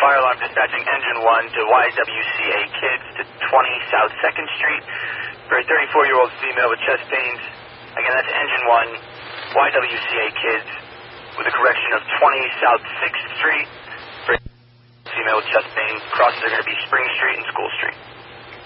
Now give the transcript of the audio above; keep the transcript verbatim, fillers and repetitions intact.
fire alarm dispatching engine one to Y W C A Kids to twenty South second Street for a thirty-four-year-old female with chest pains. Again, that's engine one, Y W C A Kids, with a correction of twenty South sixth Street for a female with chest pain. Crosses are going to be Spring Street and School Street.